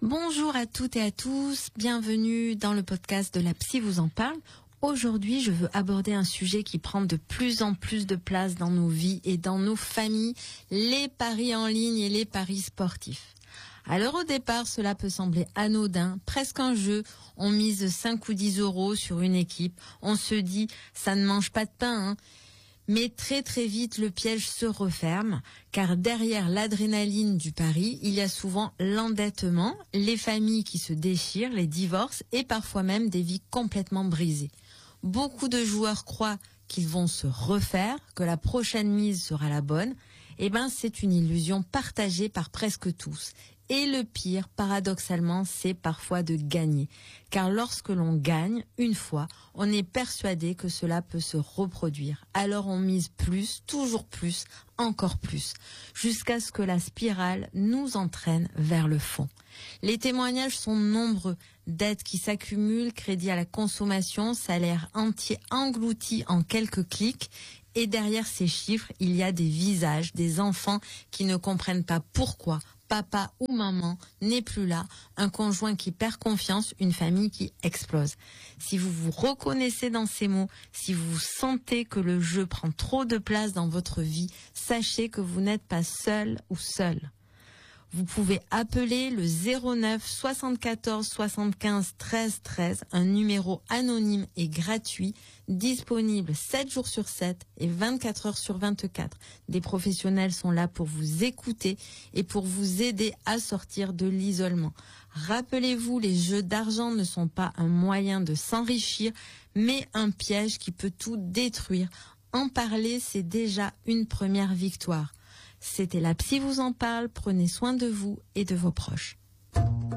Bonjour à toutes et à tous, bienvenue dans le podcast de La Psy vous en parle. Aujourd'hui, je veux aborder un sujet qui prend de plus en plus de place dans nos vies et dans nos familles, les paris en ligne et les paris sportifs. Alors au départ, cela peut sembler anodin, presque un jeu. On mise 5 ou 10 euros sur une équipe. On se dit, ça ne mange pas de pain, hein. Mais très très vite, le piège se referme, car derrière l'adrénaline du pari, il y a souvent l'endettement, les familles qui se déchirent, les divorces et parfois même des vies complètement brisées. Beaucoup de joueurs croient qu'ils vont se refaire, que la prochaine mise sera la bonne. Eh ben, c'est une illusion partagée par presque tous. Et le pire, paradoxalement, c'est parfois de gagner. Car lorsque l'on gagne, une fois, on est persuadé que cela peut se reproduire. Alors on mise plus, toujours plus, encore plus, jusqu'à ce que la spirale nous entraîne vers le fond. Les témoignages sont nombreux, dettes qui s'accumulent, crédit à la consommation, salaire entier englouti en quelques clics. Et derrière ces chiffres, il y a des visages, des enfants qui ne comprennent pas pourquoi papa ou maman n'est plus là, un conjoint qui perd confiance, une famille qui explose. Si vous vous reconnaissez dans ces mots, si vous sentez que le jeu prend trop de place dans votre vie, sachez que vous n'êtes pas seul ou seul. Vous pouvez appeler le 09 74 75 13 13, un numéro anonyme et gratuit, disponible 7 jours sur 7 et 24 heures sur 24. Des professionnels sont là pour vous écouter et pour vous aider à sortir de l'isolement. Rappelez-vous, les jeux d'argent ne sont pas un moyen de s'enrichir, mais un piège qui peut tout détruire. En parler, c'est déjà une première victoire. C'était La Psy vous en parle, prenez soin de vous et de vos proches.